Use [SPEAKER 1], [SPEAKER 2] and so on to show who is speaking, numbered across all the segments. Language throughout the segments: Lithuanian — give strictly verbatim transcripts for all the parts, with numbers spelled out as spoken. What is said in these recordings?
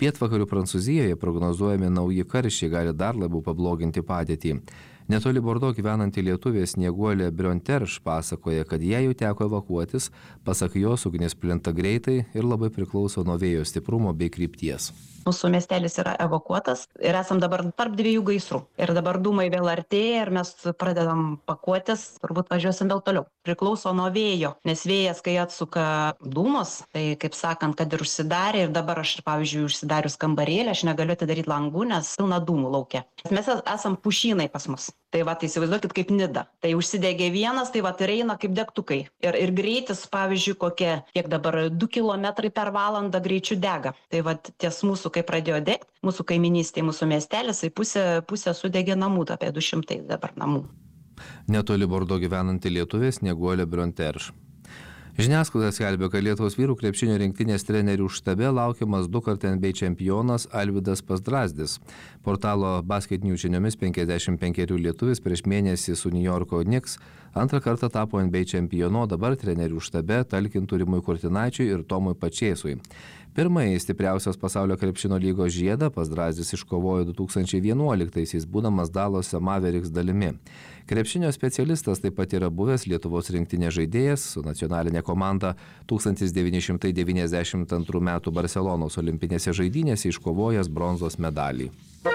[SPEAKER 1] Pietvakarių Prancūzijoje prognozuojami nauji karščiai gali dar labiau pabloginti padėtį. Netoli Bordo gyvenanti lietuvė Snieguolė Brionterš pasakoja, kad jai jau teko evakuotis, pasak jos ugnis plinta greitai ir labai priklauso nuo vėjo stiprumo bei krypties.
[SPEAKER 2] Mūsų miestelis yra evakuotas ir esam dabar tarp dviejų gaisrų. Ir dabar dūmai vėl artėja ir mes pradedam pakuotis, turbūt važiuosim vėl toliau. Priklauso nuo vėjo, nes vėjas, kai atsuka dūmus, tai kaip sakant, kad ir užsidarė ir dabar aš, pavyzdžiui, užsidarius kambarėlį, aš negaliu atidaryti langų, nes pilna dūmų laukia. Mes esam pušynai pas mus. Tai va, tai įsivaizduokit kaip Nida. Tai užsidegė vienas, tai va, ir eina kaip degtukai. Ir, ir greitis, pavyzdžiui, kokie, kiek dabar du kilometrai per valandą greičiu dega. Tai va, ties mūsų, kai pradėjo degti, mūsų kaiminystė, mūsų miestelis, tai pusė, pusė sudegė namų, apie du šimtai dabar namų.
[SPEAKER 1] Netoli Bordo gyvenanti lietuvė Snieguolė Brionterš. Žiniasklaida skelbia, kad Lietuvos vyrų krepšinio rinktinės trenerių štabe laukiamas dukart N B A čempionas Alvydas Pazdrazdis. Portalo Basket News žiniomis penkiasdešimt penkerių lietuvis prieš mėnesį su New Yorko Knicks antrą kartą tapo N B A čempionu, dabar trenerių štabe talkintų Rimui Kurtinaičiui ir Tomui Pačėsui. Pirmąjį stipriausios pasaulio krepšinio lygos žiedą Pazdrazdis iškovojo du tūkstančiai vienuoliktaisiais, būdamas Dallas Mavericks dalimi. Krepšinio specialistas taip pat yra buvęs Lietuvos rinktinės žaidėjas, su nacionalinė komanda tūkstantis devyni šimtai devyniasdešimt antrų metų Barselonos olimpinėse žaidynėse iškovojęs bronzos medalį.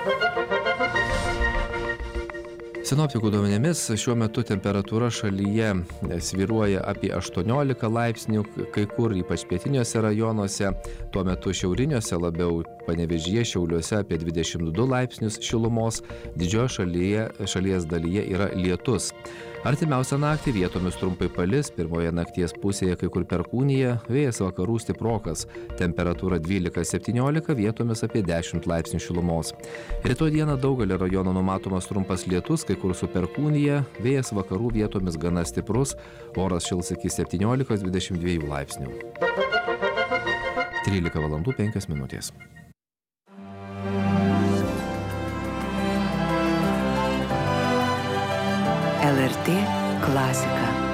[SPEAKER 1] Sinoptikų duomenimis šiuo metu temperatūra šalyje svyruoja apie aštuoniolika laipsnių, kai kur ypač pietiniuose rajonuose, tuo metu šiauriniuose labiau Panevėžyje, Šiauliuose apie dvidešimt du laipsnius šilumos, didžioje šalyje, šalies dalyje yra lietus. Artimiausią naktį vietomis trumpai palis, pirmoje nakties pusėje kai kur perkūnija, vėjas vakarų stiprokas, temperatūra dvylika septyniolika, vietomis apie dešimt laipsnių šilumos. Rytoj dieną daugelį rajonų numatomas trumpas lietus, kai kur su perkūnija, vėjas vakarų vietomis gana stiprus, oras šils iki septyniolikos dvidešimt dviejų laipsnių. trylika valandų penkios minutės.
[SPEAKER 3] L R T klasika.